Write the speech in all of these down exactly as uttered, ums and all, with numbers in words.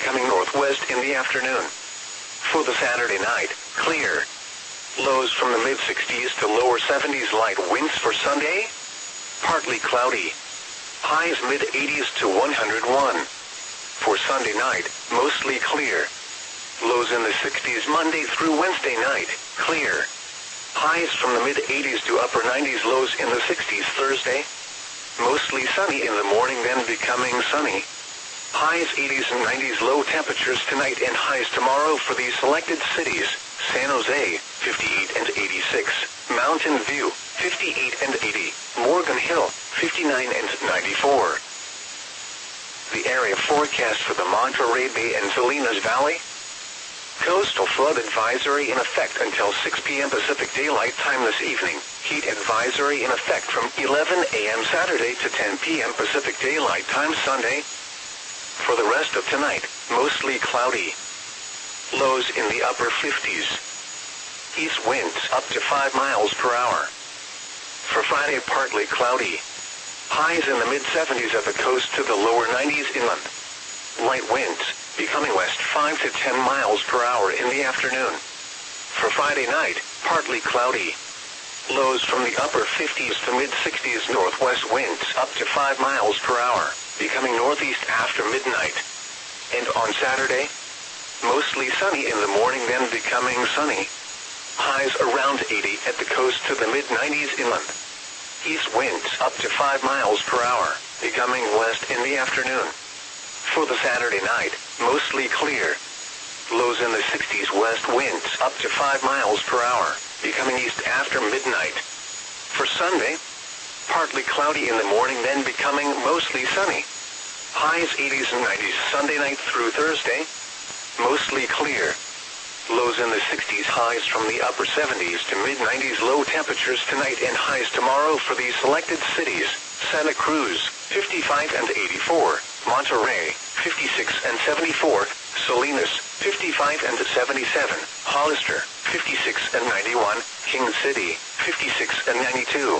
becoming northwest in the afternoon. For the Saturday night, clear. Lows from the mid-sixties to lower seventies, light winds for Sunday. Partly cloudy. Highs mid-eighties to one hundred one. For Sunday night, mostly clear. Lows in the sixties Monday through Wednesday night, clear. Highs from the mid-eighties to upper nineties, lows in the sixties Thursday. Mostly sunny in the morning, then becoming sunny. Highs eighties and nineties, low temperatures tonight and highs tomorrow for these selected cities: San Jose, fifty-eight and eighty-six, Mountain View, fifty-eight and eighty, Morgan Hill, fifty-nine and ninety-four. The area forecast for the Monterey Bay and Salinas Valley. Coastal flood advisory in effect until six p m Pacific Daylight Time this evening. Heat advisory in effect from eleven a m Saturday to ten p m Pacific Daylight Time Sunday. For the rest of tonight, mostly cloudy. Lows in the upper fifties. East winds up to five miles per hour. For Friday, partly cloudy. Highs in the mid-seventies at the coast to the lower nineties inland. Light winds, becoming west five to ten miles per hour in the afternoon. For Friday night, partly cloudy. Lows from the upper fifties to mid-sixties, northwest winds up to five miles per hour, becoming northeast after midnight. And on Saturday, mostly sunny in the morning, then becoming sunny. Highs around eighty at the coast to the mid-nineties inland. East winds up to five miles per hour, becoming west in the afternoon. For the Saturday night, mostly clear. Lows in the sixties, west winds up to five miles per hour, becoming east after midnight. For Sunday, partly cloudy in the morning, then becoming mostly sunny. Highs eighties and nineties Sunday night through Thursday. Mostly clear. Lows in the sixties, highs from the upper seventies to mid-nineties, low temperatures tonight and highs tomorrow for these selected cities: Santa Cruz, fifty-five and eighty-four, Monterey, fifty-six and seventy-four, Salinas, fifty-five and seventy-seven, Hollister, fifty-six and ninety-one, King City, fifty-six and ninety-two.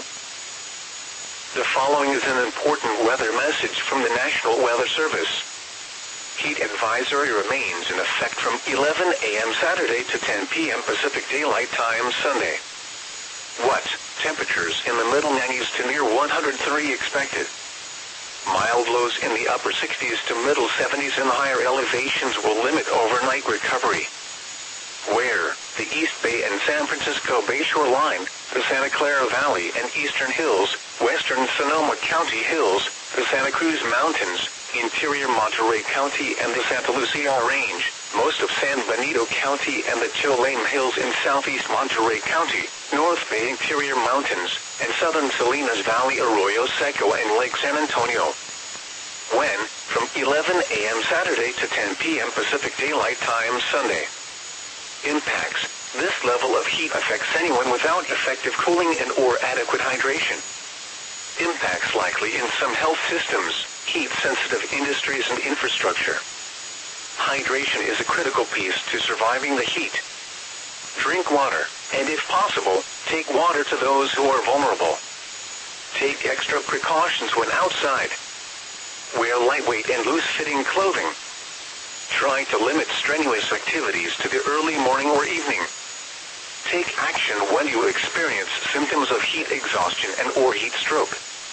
The following is an important weather message from the National Weather Service. Heat advisory remains in effect from eleven a m Saturday to ten p m Pacific Daylight Time Sunday. What? Temperatures in the middle nineties to near one hundred three expected. Mild lows in the upper sixties to middle seventies in the higher elevations will limit overnight recovery. Where? The East Bay and San Francisco Bayshore line, the Santa Clara Valley and Eastern Hills, Western Sonoma County Hills, the Santa Cruz Mountains, interior Monterey County and the Santa Lucia Range, most of San Benito County and the Cholame Hills in southeast Monterey County, North Bay interior mountains, and southern Salinas Valley, Arroyo Seco and Lake San Antonio. When? From eleven a m Saturday to ten p m Pacific Daylight Time Sunday. Impacts. This level of heat affects anyone without effective cooling and or adequate hydration. Impacts likely in some health systems, heat-sensitive industries and infrastructure. Hydration is a critical piece to surviving the heat. Drink water, and if possible, take water to those who are vulnerable. Take extra precautions when outside. Wear lightweight and loose-fitting clothing. Try to limit strenuous activities to the early morning or evening. Take action when you experience symptoms of heat exhaustion and or heat stroke.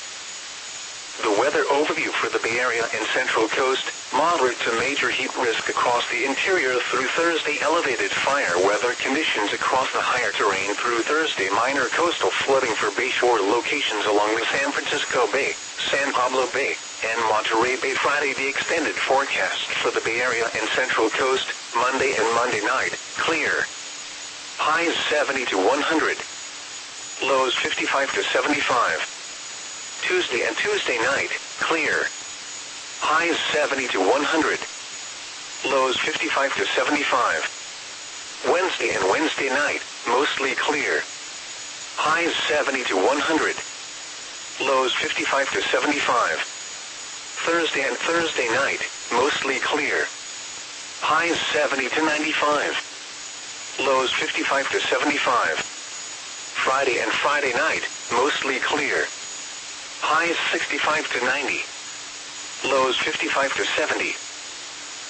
The weather overview for the Bay Area and Central Coast: moderate to major heat risk across the interior through Thursday, elevated fire weather conditions across the higher terrain through Thursday, minor coastal flooding for bayshore locations along the San Francisco Bay, San Pablo Bay, and Monterey Bay. Friday, the extended forecast for the Bay Area and Central Coast: Monday and Monday night, clear. Highs seventy to one hundred. Lows fifty-five to seventy-five. Tuesday and Tuesday night, clear. Highs seventy to one hundred. Lows fifty-five to seventy-five. Wednesday and Wednesday night, mostly clear. Highs seventy to one hundred. Lows fifty-five to seventy-five. Thursday and Thursday night, mostly clear. Highs seventy to ninety-five. Lows fifty-five to seventy-five. Friday and Friday night, mostly clear. Highs sixty-five to ninety. Lows fifty-five to seventy.